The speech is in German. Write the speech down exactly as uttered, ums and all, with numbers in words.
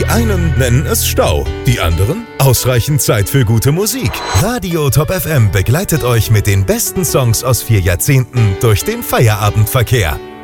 Die einen nennen es Stau, die anderen ausreichend Zeit für gute Musik. Radio Top F M begleitet euch mit den besten Songs aus vier Jahrzehnten durch den Feierabendverkehr.